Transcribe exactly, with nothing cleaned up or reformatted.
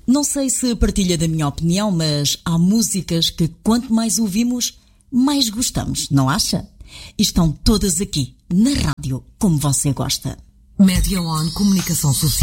Não sei se partilha da minha opinião, mas há músicas que quanto mais ouvimos, mais gostamos, não acha? E estão todas aqui, na rádio, como você gosta. Média One Comunicação Social.